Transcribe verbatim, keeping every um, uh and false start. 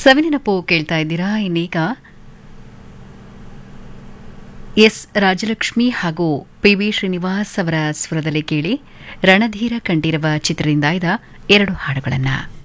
ಸವಿನೆನಪು ಕೇಳ್ತಾ ಇದ್ದೀರಾ. ಇನ್ನೀಗ ಎಸ್ ರಾಜಲಕ್ಷ್ಮಿ ಹಾಗೂ ಪಿ ವಿ ಶ್ರೀನಿವಾಸ್ ಅವರ ಸ್ವರದಲ್ಲಿ ಕೇಳಿ ರಣಧೀರ ಕಂಠೀರವ ಚಿತ್ರದಿಂದ ಇದ್ದ ಎರಡು ಹಾಡುಗಳನ್ನು.